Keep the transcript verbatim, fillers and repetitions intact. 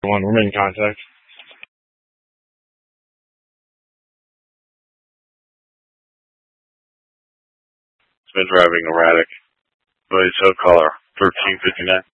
One, remain in contact. It's been driving erratic. But it's code caller thirteen fifty-nine.